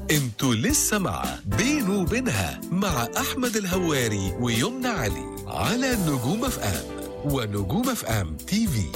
انتوا لسه مع بينه وبينها مع أحمد الهواري ويمنى علي على نجوم اف ام ونجوم اف ام تي في.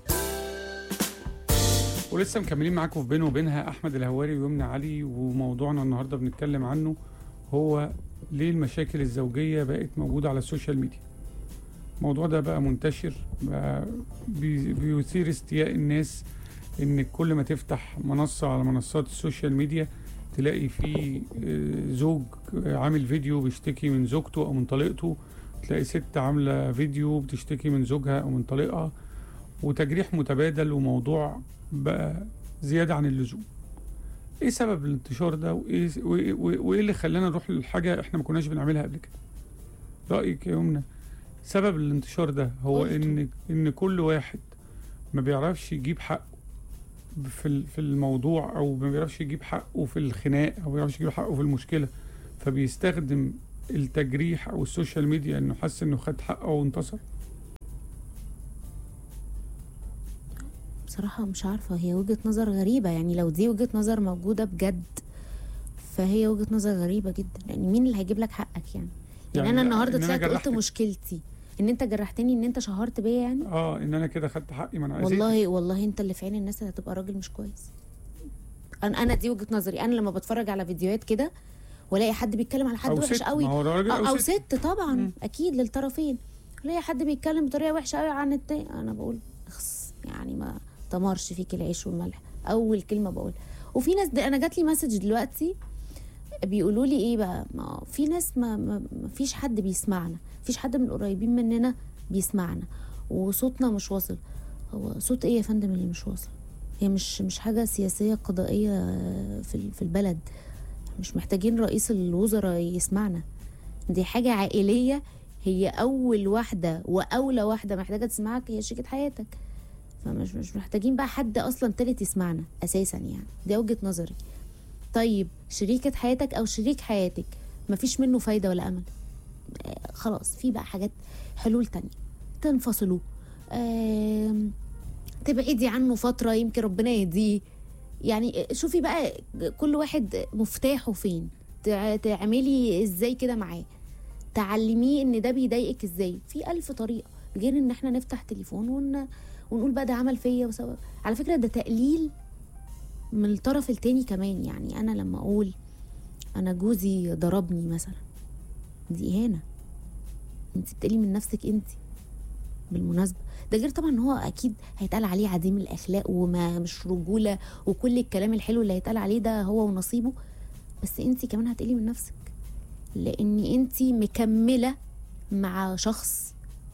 ولسه مكملين معاكم في بينه وبينها أحمد الهواري ويمنى علي، وموضوعنا النهاردة بنتكلم عنه هو ليه المشاكل الزوجية بقت موجودة على السوشيال ميديا. الموضوع ده بقى منتشر، بقى بيثير استياء الناس ان كل ما تفتح منصة على منصات السوشيال ميديا تلاقي فيه زوج عامل فيديو بيشتكي من زوجته او من طليقته، تلاقي ست عاملة فيديو بتشتكي من زوجها او من طليقها، وتجريح متبادل، وموضوع بقى زيادة عن اللزوم. ايه سبب الانتشار ده وايه اللي خلانا نروح للحاجة احنا ما كناش بنعملها قبل كده؟ رأيك يا يمنى؟ سبب الانتشار ده هو ان كل واحد ما بيعرفش يجيب حقه في الموضوع، او ما بيعرفش يجيب حقه في الخناق، او ما بيعرفش يجيب حقه في المشكلة، فبيستخدم التجريح او السوشيال ميديا انه حس انه خد حقه وانتصر. بصراحة مش عارفة، هي وجهة نظر غريبة. يعني لو دي وجهة نظر موجودة بجد فهي وجهة نظر غريبة جدا. يعني مين اللي هيجيب لك حقك؟ يعني انا النهارده طلعت قلت مشكلتي ان انت جرحتني، ان انت شهرت بيا، يعني ان انا كده خدت حقي. ما انا والله انت اللي في عين الناس هتبقى راجل مش كويس. انا دي وجهة نظري. انا لما بتفرج على فيديوهات كده والاقي حد بيتكلم على حد وحش قوي، او ست طبعا اكيد للطرفين، الاقي حد بيتكلم بطريقه وحشه قوي عن التاني، انا بقول اخس، يعني ما تمرش فيك العيش والملح، اول كلمه بقول. وفي ناس انا جات لي مسج دلوقتي بيقولوا لي ايه بقى، ما في ناس ما فيش حد بيسمعنا، فيش حد من القريبين مننا بيسمعنا، وصوتنا مش واصل. هو صوت ايه يا فندم اللي مش واصل؟ هي مش حاجه سياسيه قضائيه في البلد، مش محتاجين رئيس الوزراء يسمعنا، دي حاجه عائليه. هي اول واحده واولى واحده محتاجه تسمعك هي شريكه حياتك، فمش محتاجين بقى حد اصلا تالت يسمعنا اساسا. يعني دي وجهة نظري. طيب شريكة حياتك او شريك حياتك مفيش منه فايدة ولا امل، خلاص في بقى حاجات، حلول تانية، تنفصلوا، تبعدي عنه فترة يمكن ربنا يهديه. يعني شوفي بقى كل واحد مفتاحه فين، تعملي ازاي كده معاه، تعلميه ان ده بيضايقك ازاي، في 1000 طريقة غير ان احنا نفتح تليفون ونقول بقى ده عمل فيا على فكرة ده تقليل من الطرف التاني كمان. يعني انا لما اقول انا جوزي ضربني مثلا، دي اهانة، انت بتقلي من نفسك انت بالمناسبة. ده غير طبعا ان هو اكيد هيتقال عليه عديم الاخلاق وما مش رجولة وكل الكلام الحلو اللي هيتقال عليه ده هو ونصيبه، بس انت كمان هتقلي من نفسك لان انت مكملة مع شخص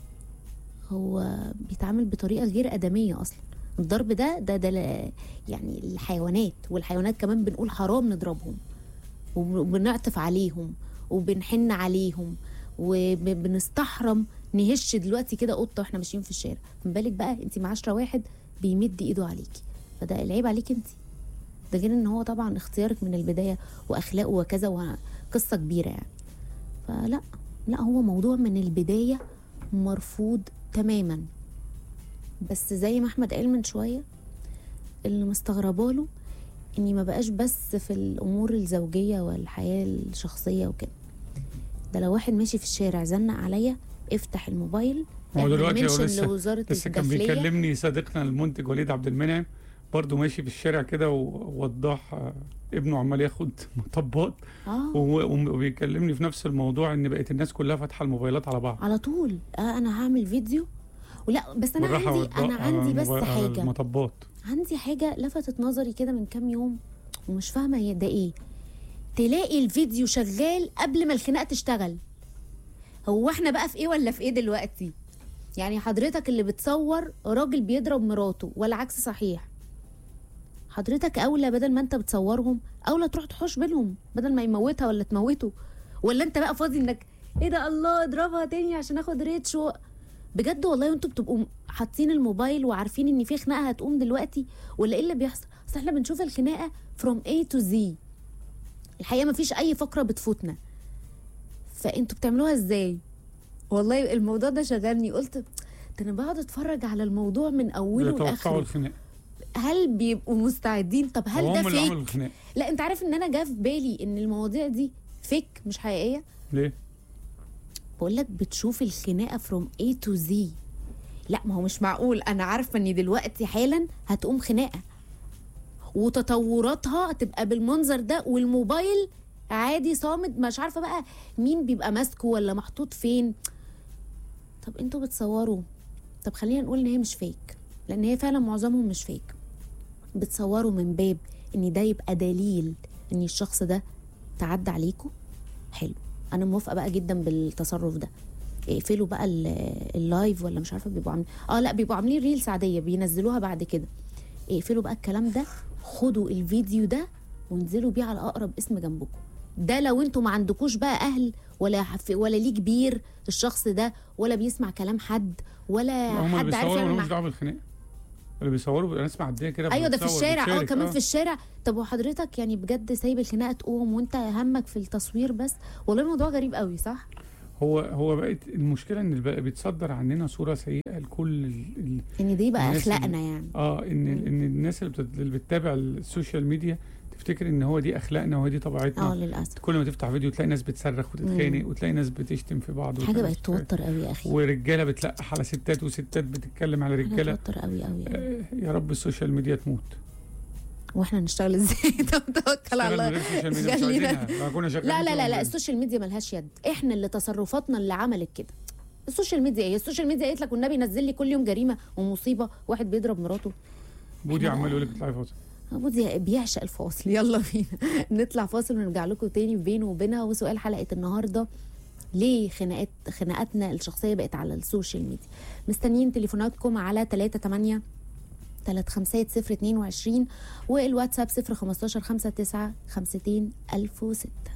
هو بيتعامل بطريقة غير آدمية أصلا. الضرب ده يعني الحيوانات، والحيوانات كمان بنقول حرام نضربهم وبنعطف عليهم وبنحن عليهم وبنستحرم نهش دلوقتي كده قطة واحنا ماشيين في الشارع، من بالك بقى انت مع 10 واحد بيمد ايده عليكي، فده العيب عليك انت. ده غير ان هو طبعا اختيارك من البداية واخلاقه وكذا وقصة كبيرة يعني. فلا هو موضوع من البداية مرفوض تماما. بس زي ما احمد قال من شويه، اللي مستغرباله اني ما بقاش بس في الامور الزوجيه والحياه الشخصيه وكده، ده لو واحد ماشي في الشارع زنق عليا افتح الموبايل، هو دلوقتي لوزاره لسه كان بيكلمني صديقنا المنتج وليد عبد المنعم برضه ماشي في الشارع كده ووضح ابنه عمال ياخد مطبات وبيكلمني في نفس الموضوع ان بقت الناس كلها فاتحه الموبايلات على بعض على طول. انا هعمل فيديو ولا بس انا عندي بس حاجه المطبات. عندي حاجه لفتت نظري كده من كام يوم ومش فاهمه هي ده ايه. تلاقي الفيديو شغال قبل ما الخناقه تشتغل. هو احنا بقى في ايه ولا في ايه دلوقتي؟ يعني حضرتك اللي بتصور راجل بيضرب مراته ولا عكس صحيح، حضرتك اولى بدل ما انت بتصورهم اولى تروح تحوش بينهم بدل ما يموتها ولا تموته، ولا انت بقى فاضي انك ايه ده الله اضربها تاني عشان اخد ريتش بجد والله. وانتوا بتبقوا حاطين الموبايل وعارفين ان في خناقه هتقوم دلوقتي ولا ايه اللي بيحصل؟ اصل احنا بنشوف الخناقه from A to Z، الحقيقه مفيش اي فقره بتفوتنا، فانتوا بتعملوها ازاي؟ والله الموضوع ده شغلني، قلت ده انا بقعد اتفرج على الموضوع من اوله لاخره. هل بيبقوا مستعدين؟ طب هل ده هم اللي عملوا فيك؟ الخناق. لا انت عارف ان انا جا في بالي ان المواضيع دي فيك مش حقيقيه. ليه؟ بقول لك بتشوف الخناقه from A to Z. لا ما هو مش معقول، انا عارفه ان دلوقتي حالا هتقوم خناقه وتطوراتها هتبقى بالمنظر ده، والموبايل عادي صامد، مش عارفه بقى مين بيبقى ماسكه ولا محطوط فين. طب انتوا بتصوروا، طب خلينا نقول ان هي مش فيك، لان هي فعلا معظمهم مش فيك. بتصوروا من باب ان ده يبقى دليل ان الشخص ده تعدى عليكم. حلو، انا موافقه بقى جدا بالتصرف ده. اقفلوا بقى اللايف ولا مش عارفه بيبقوا عاملين لا بيبقوا عاملين ريلز عاديه بينزلوها بعد كده. اقفلوا بقى الكلام ده، خدوا الفيديو ده وانزلوا بيه على اقرب اسم جنبكم. ده لو انتوا ما عندكوش بقى اهل ولا ليه كبير الشخص ده، ولا بيسمع كلام حد، ولا حد عارف يعمل مش دعوه بالخناق. اللي بيصوروا بيبقى ناس معديه كده. ايوه ده في الشارع كمان في الشارع. طب وحضرتك يعني بجد سايب الخناقه تقوم وانت همك في التصوير بس؟ والله الموضوع غريب قوي صح. هو بقت المشكله ان بقى بيتصدر عننا صوره سيئه لكل ان دي بقى اخلاقنا يعني. ان الناس اللي بتتابع السوشيال ميديا تفتكر ان هو دي اخلاقنا وهي دي طبيعتنا. للاسف كل ما تفتح فيديو تلاقي ناس بتصرخ وتتخانق وتلاقي ناس بتشتم في بعض. حاجه بقت توتر قوي يا اخي. ورجاله بتلقح على ستات وستات بتتكلم على رجاله. توتر قوي قوي يعني. يا رب السوشيال ميديا تموت. واحنا نشتغل ازاي؟ توكل على الله. لا السوشيال ميديا ملهاش يد، احنا اللي تصرفاتنا اللي عملت كده. السوشيال ميديا ايه؟ السوشيال ميديا قالت لك والنبي نزل لي كل يوم جريمه ومصيبه، واحد بيضرب مراته. بودي عمال يقول لك اطلعي فاصل. بودي بيعشق الفاصل. يلا بينا نطلع فاصل ونرجع لكم تاني بينه وبينها. وسؤال حلقه النهارده، ليه خناقاتنا الشخصيه بقت على السوشيال ميديا؟ مستنيين تليفوناتكم على 38 350 022 والواتساب 015 59 52 1006.